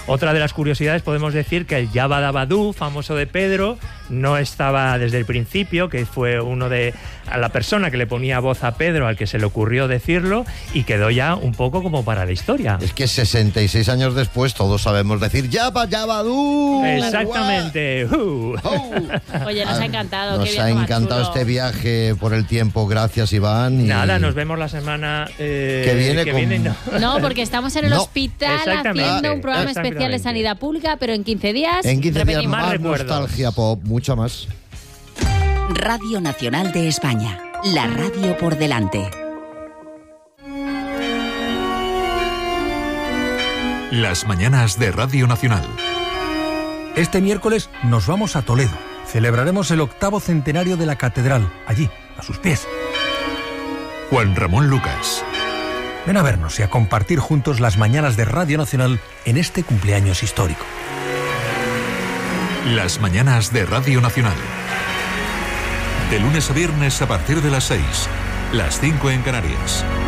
Otra de las curiosidades, podemos decir que el Yabba Dabba Doo, famoso de Pedro, no estaba desde el principio, que fue a la persona que le ponía voz a Pedro, al que se le ocurrió decirlo, y quedó ya un poco como para la historia. Es que 66 años después todos sabemos decir Yabba Dabba Doo. Exactamente. Oye, nos ha encantado. Nos ha encantado este viaje por el tiempo. Gracias, Iván. Nada, nos vemos la semana que viene. No, porque estamos en el hospital haciendo un programa especial de sanidad pública, pero en 15 días. En 15 días más más recuerdos. Nostalgia Pop, mucha más. Radio Nacional de España, la radio por delante. Las mañanas de Radio Nacional. Este miércoles nos vamos a Toledo. Celebraremos el 8º centenario de la catedral, allí, a sus pies. Juan Ramón Lucas. Ven a vernos y a compartir juntos las mañanas de Radio Nacional en este cumpleaños histórico. Las mañanas de Radio Nacional. De lunes a viernes a partir de las 6, las 5 en Canarias.